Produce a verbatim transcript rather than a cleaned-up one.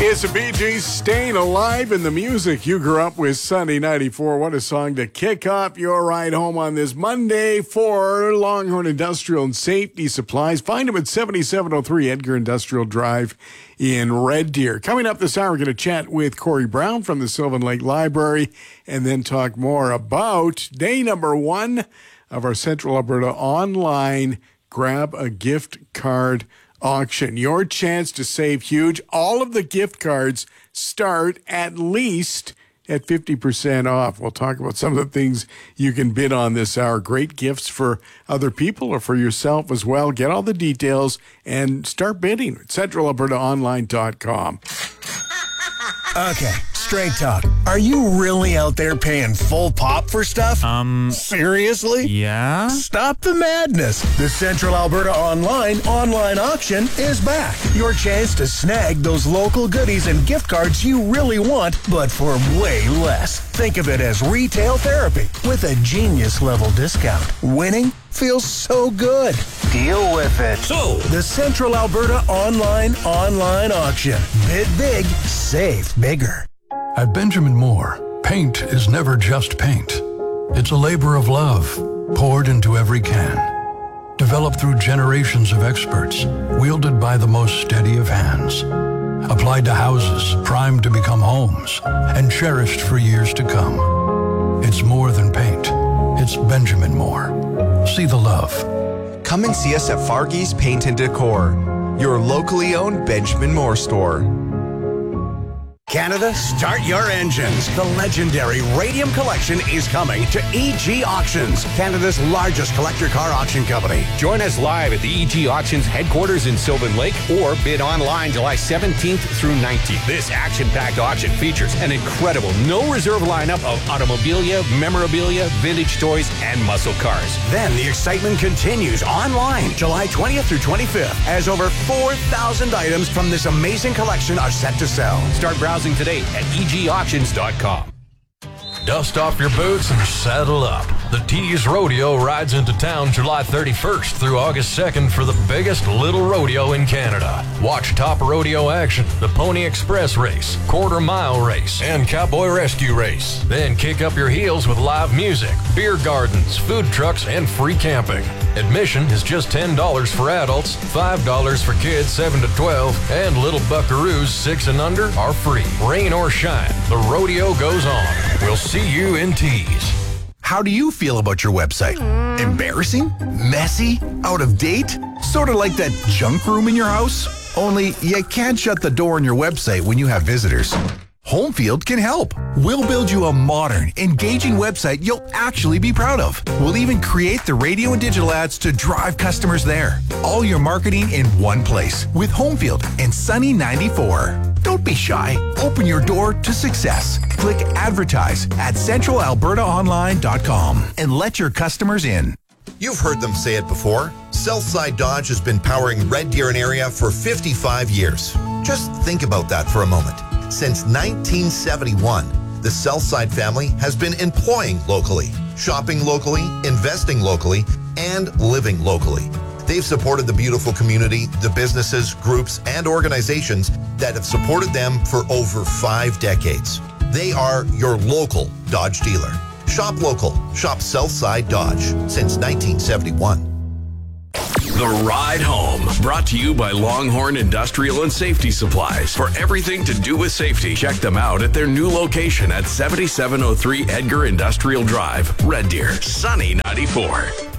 It's the Bee Gees, Staying Alive in the music you grew up with. Sunny ninety-four. What a song to kick off your ride home on this Monday for Longhorn Industrial and Safety Supplies. Find them at seventy-seven oh three Edgar Industrial Drive in Red Deer. Coming up this hour, we're going to chat with Corey Brown from the Sylvan Lake Library and then talk more about day number one of our Central Alberta online Grab a Gift Card auction. Your chance to save huge. All of the gift cards start at least at fifty percent off. We'll talk about some of the things you can bid on this hour. Great gifts for other people or for yourself as well. Get all the details and start bidding at central alberta online dot com. Okay, straight talk. Are you really out there paying full pop for stuff? Um, Seriously? yeah? Stop the madness. The Central Alberta Online online auction is back. Your chance to snag those local goodies and gift cards you really want, but for way less. Think of it as retail therapy with a genius level discount. Winning feels so good. Deal with it. So, The Central Alberta Online Online Auction. Bid big, save bigger. At Benjamin Moore, paint is never just paint. It's a labor of love poured into every can. Developed through generations of experts, wielded by the most steady of hands. Applied to houses primed to become homes and cherished for years to come. It's more than paint. It's Benjamin Moore. See the love. Come and see us at Fargy's Paint and Decor, your locally owned Benjamin Moore store. Canada, start your engines. The legendary Radium Collection is coming to E G Auctions, Canada's largest collector car auction company. join us live at the E G Auctions headquarters in Sylvan Lake or bid online July seventeenth through nineteenth. This action-packed auction features an incredible no-reserve lineup of automobilia, memorabilia, vintage toys, and muscle cars. Then the excitement continues online July twentieth through twenty-fifth as over four thousand items from this amazing collection are set to sell. Start browsing today at e g auctions dot com. Dust off your boots and saddle up. The Tees Rodeo rides into town July thirty-first through August second for the biggest little rodeo in Canada. Watch top rodeo action, the Pony Express race, quarter mile race, and cowboy rescue race. Then kick up your heels with live music, beer gardens, food trucks, and free camping. Admission is just ten dollars for adults, five dollars for kids seven to twelve, and little buckaroos six and under are free. Rain or shine, the rodeo goes on. We'll see you in Tees. How do you feel about your website? Embarrassing? Messy? Out of date? Sort of like that junk room in your house? Only you can't shut the door on your website when you have visitors. Homefield can help. We'll build you a modern, engaging website you'll actually be proud of. We'll even create the radio and digital ads to drive customers there. All your marketing in one place with Homefield and Sunny ninety-four. Don't be shy. Open your door to success. Click advertise at central alberta online dot com and let your customers in. You've heard them say it before. Southside Dodge has been powering Red Deer and area for fifty-five years. Just think about that for a moment. Since nineteen seventy-one, the Southside family has been employing locally, shopping locally, investing locally, and living locally. They've supported the beautiful community, the businesses, groups, and organizations that have supported them for over five decades. They are your local Dodge dealer. Shop local. Shop Southside Dodge since nineteen seventy-one. The Ride Home, brought to you by Longhorn Industrial and Safety Supplies. For everything to do with safety, check them out at their new location at seventy-seven oh three Edgar Industrial Drive, Red Deer, Sunny ninety-four.